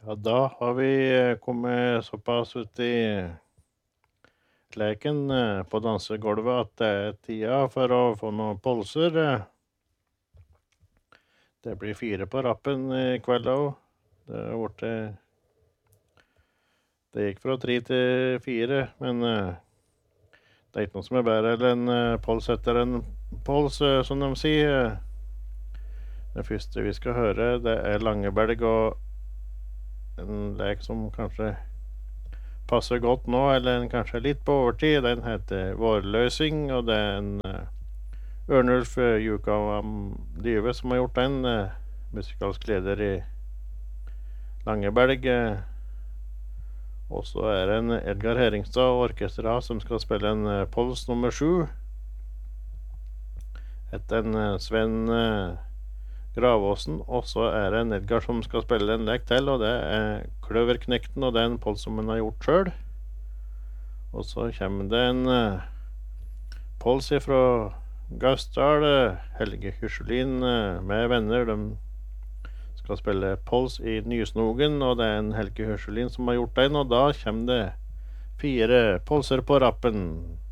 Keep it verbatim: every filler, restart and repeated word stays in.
Ja, da har vi eh, kommet såpass ut i leken eh, på dansegulvet at det er tida for å få noen polser. eh. Det blir fire på rappen i kveld også. Det har vært eh, Det gikk fra tre til fire, men eh, det er ikke noe som er bedre enn en eh, pols etter en pols, eh, som de sier. eh. Det første vi skal høre, det er Langebelg, og en lek som kanskje passer godt nå, eller en kanskje litt på overtid. Den heter Vårløsing, og det er en eh, Ørnulf uh, Jukavam Dyve som har gjort den, eh, musikalsk leder i Langebelg. eh. Og så er det en Edgar Heringstad og orkesteret som skal spille en eh, pols nummer sju. Etter en eh, Sven eh, Gravåsen, og så er det en Edgar som skal spille en lek til, og det er Kløverknekten, og det er en pols som han har gjort selv. Og så kommer det en uh, pols fra Gausdal, uh, Helge Hyrselin uh, med venner. De skal spille pols i Nysnogen, og det er en Helge Hyrselin som har gjort den, og da kommer det fire polser på rappen.